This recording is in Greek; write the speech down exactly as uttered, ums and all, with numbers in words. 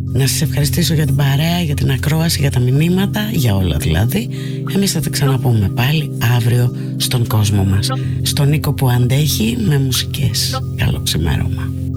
Να σας ευχαριστήσω για την παρέα, για την ακρόαση, για τα μηνύματα, για όλα δηλαδή. Εμείς θα τα ξαναπούμε πάλι αύριο στον κόσμο μας, στον Νίκο που αντέχει με μουσικές. Καλό ξημέρωμα.